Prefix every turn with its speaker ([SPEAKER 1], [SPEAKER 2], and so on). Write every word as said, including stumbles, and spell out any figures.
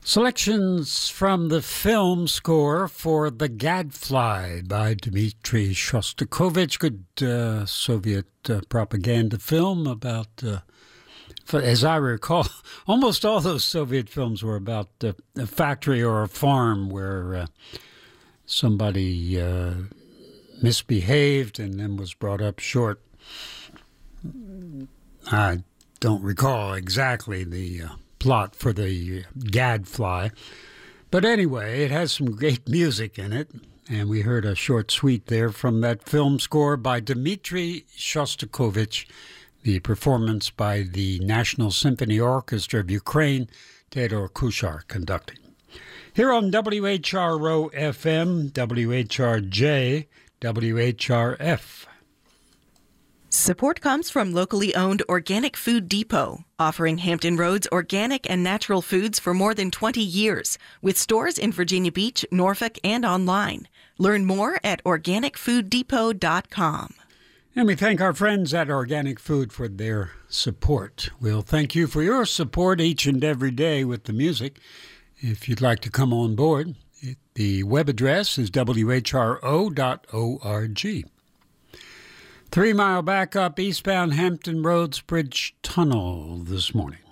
[SPEAKER 1] Selections from the film score for The Gadfly by Dmitri Shostakovich, good uh, Soviet uh, propaganda film about, uh, for, as I recall, almost all those Soviet films were about uh, a factory or a farm where uh, somebody uh, misbehaved and then was brought up short. I don't recall exactly the... Uh, plot for The Gadfly. But anyway, it has some great music in it, and we heard a short suite there from that film score by Dmitri Shostakovich, the performance by the National Symphony Orchestra of Ukraine, Theodor Kuchar conducting. Here on W H R O F M, W H R J, W H R F.
[SPEAKER 2] Support comes from locally owned Organic Food Depot, offering Hampton Roads organic and natural foods for more than twenty years, with stores in Virginia Beach, Norfolk, and online. Learn more at organic food depot dot com.
[SPEAKER 1] And we thank our friends at Organic Food for their support. We'll thank you for your support each and every day with the music. If you'd like to come on board, it, the web address is w h r o dot org. Three-mile backup eastbound Hampton Roads Bridge Tunnel this morning.